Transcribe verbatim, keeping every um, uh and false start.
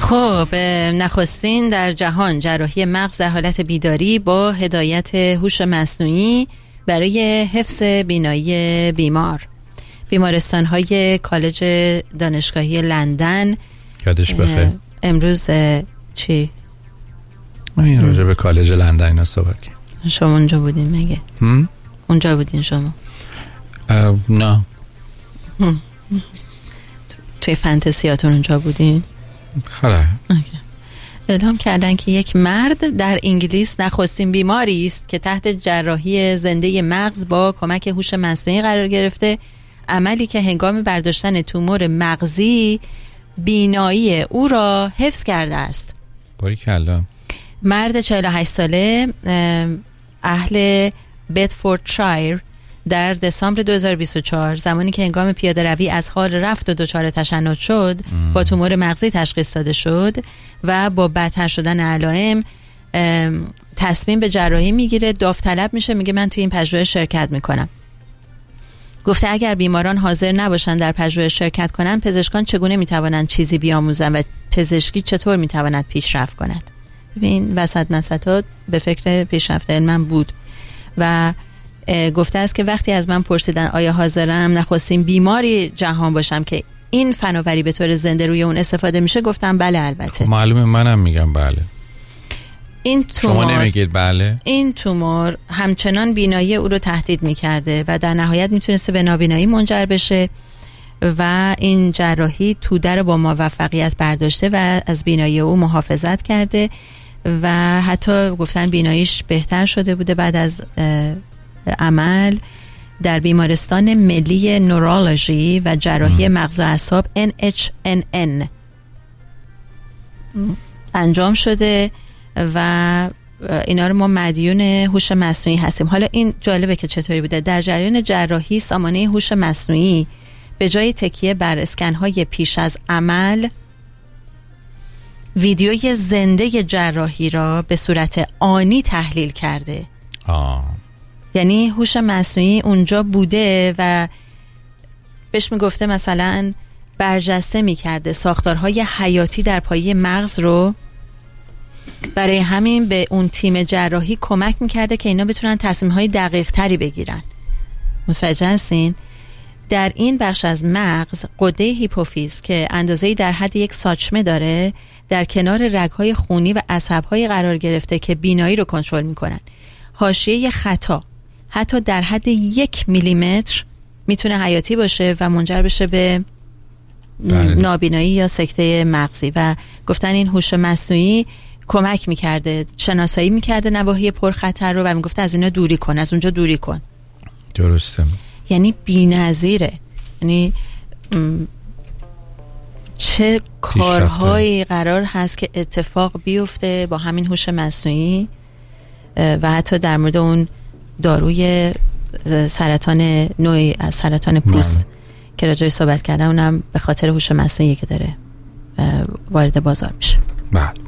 خب نخستین در جهان جراحی مغز در حالت بیداری با هدایت هوش مصنوعی برای حفظ بینایی بیمار. بیمارستان‌های کالج دانشگاهی لندن یادش بخیر. امروز چی؟ این راجع به کالج لندن اینا صحبت کرد. شما اونجا بودین مگه؟ هم؟ اونجا بودین شما؟ نه. توی فانتزیاتون اونجا بودین؟ خلاص. اعلام کردن که یک مرد در انگلیس نخستین بیماری است که تحت جراحی زنده مغز با کمک هوش مصنوعی قرار گرفته، عملی که هنگام برداشتن تومور مغزی بینایی او را حفظ کرده است. باریکلا. مرد چهل و هشت ساله اهل بدفوردشایر در دسامبر دو هزار و بیست و چهار زمانی که هنگام پیاده روی از حال رفت و دچار تشنج شد ام. با تومور مغزی تشخیص داده شد و با بدتر شدن علائم تصمیم به جراحی میگیره. داوطلب میشه، میگه من توی این پژوهش شرکت میکنم. گفته اگر بیماران حاضر نباشند در پژوهش شرکت کنند، پزشکان چگونه میتوانند چیزی بیاموزند و پزشکی چطور میتواند پیشرفت کند؟ ببین وسط مسطات به فکر پیشرفت علمم بود و گفته است که وقتی از من پرسیدن آیا حاضرم نخستین بیماری جهان باشم که این فناوری به طور زنده روی اون استفاده میشه، گفتم بله البته. خب معلومه منم میگم بله. این تومور، شما نمیگید بله؟ این تومور همچنان بینایی او رو تهدید میکرده و در نهایت میتونسته به نابینایی منجر بشه و این جراحی توده رو با موفقیت برداشته و از بینایی او محافظت کرده و حتی گفتن بیناییش بهتر شده بوده بعد از عمل در بیمارستان ملی نورولوژی و جراحی مغز و اعصاب ان اچ ان ان انجام شده و اینا رو ما مدیون هوش مصنوعی هستیم. حالا این جالبه که چطوری بوده. در جریان جراحی سامانه هوش مصنوعی به جای تکیه بر اسکن‌های پیش از عمل ویدیوی زنده جراحی را به صورت آنی تحلیل کرده. آه. یعنی هوش مصنوعی اونجا بوده و بهش میگفته مثلا برجسته میکرده ساختارهای حیاتی در پایه مغز رو، برای همین به اون تیم جراحی کمک میکرده که اینا بتونن تصمیم‌های دقیق تری بگیرن. متوجه هستین؟ در این بخش از مغز غده هیپوفیز که اندازه‌ای در حد یک ساچمه داره در کنار رگ‌های خونی و عصب‌های قرار گرفته که بینایی رو کنترل میکنن. حاشیه خطا حتی در حد یک میلیمتر میتونه حیاتی باشه و منجر بشه به بله. نابینایی یا سکته مغزی و گفتن این هوش مصنوعی کمک میکرده، شناسایی میکرده نواحی پرخطر رو و میگفته از اینا دوری کن، از اونجا دوری کن. درسته. یعنی بی‌نظیره. یعنی چه کارهایی قرار هست که اتفاق بیفته با همین هوش مصنوعی و حتی در مورد اون داروی سرطان نوعی از سرطان پوست که راجعش صحبت کردم، اونم به خاطر هوش مصنوعی که داره وارد بازار میشه. بله.